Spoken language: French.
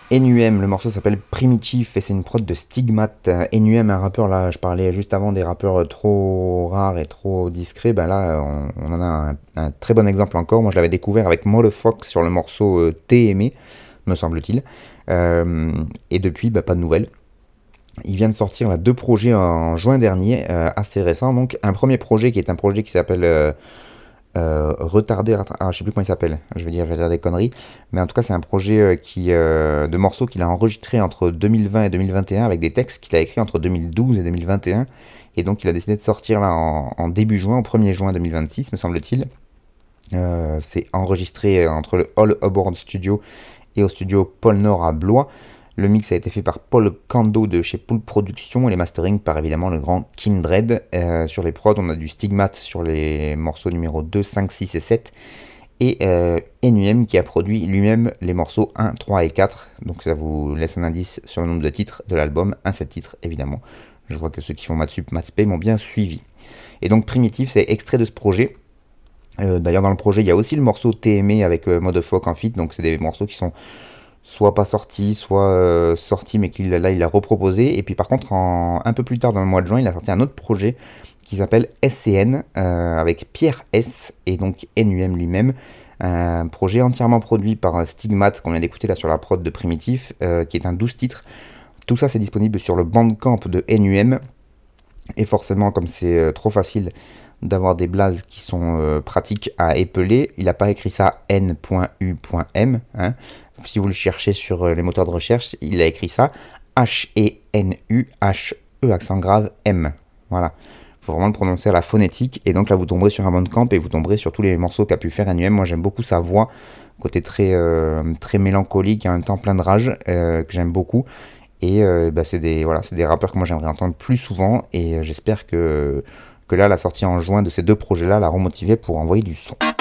NUM, le morceau s'appelle Primitif et c'est une prod de Stigmat. NUM, un rappeur, là, je parlais juste avant des rappeurs trop rares et trop discrets. Ben là, on en a un très bon exemple encore. Moi, je l'avais découvert avec Motherfuck sur le morceau T'es aimé, me semble-t-il. Euh, et depuis, bah, pas de nouvelles. Il vient de sortir là, deux projets en juin dernier, assez récents. Donc, un premier projet qui est un projet qui s'appelle retardé, je sais plus comment il s'appelle, je vais dire des conneries, mais en tout cas c'est un projet de morceaux qu'il a enregistré entre 2020 et 2021 avec des textes qu'il a écrits entre 2012 et 2021, et donc il a décidé de sortir là en début juin, au 1er juin 2026 me semble-t-il. C'est enregistré entre le All Aboard Studio et au studio Pôle Nord à Blois. Le mix a été fait par Paul Kando de chez Pool Productions et les mastering par évidemment le grand Kindred. Sur les prods, on a du Stigmat sur les morceaux numéro 2, 5, 6 et 7. Et NUM qui a produit lui-même les morceaux 1, 3 et 4. Donc ça vous laisse un indice sur le nombre de titres de l'album. Un 7 titres évidemment. Je vois que ceux qui font Matsup, Matspay m'ont bien suivi. Et donc Primitif, c'est extrait de ce projet. D'ailleurs dans le projet, il y a aussi le morceau TME avec Motherfuck en feat. Donc c'est des morceaux qui sont soit pas sorti, soit sorti, mais là il a reproposé. Et puis par contre, un peu plus tard dans le mois de juin, il a sorti un autre projet qui s'appelle SCN avec Pierre S et donc NUM lui-même. Un projet entièrement produit par Stigmat qu'on vient d'écouter là sur la prod de Primitif, qui est un 12 titres. Tout ça c'est disponible sur le Bandcamp de NUM. Et forcément, comme c'est trop facile d'avoir des blazes qui sont pratiques à épeler, il n'a pas écrit ça n.u.m. Hein. Si vous le cherchez sur les moteurs de recherche, il a écrit ça H-E-N-U-H-E accent grave M. Voilà. Il faut vraiment le prononcer à la phonétique. Et donc là, vous tomberez sur un Bandcamp et vous tomberez sur tous les morceaux qu'a pu faire NUM. Moi, j'aime beaucoup sa voix, côté très mélancolique et en même temps plein de rage, que j'aime beaucoup. Et bah, c'est des rappeurs que moi j'aimerais entendre plus souvent. Et j'espère que là, la sortie en juin de ces deux projets-là l'a remotivé pour envoyer du son.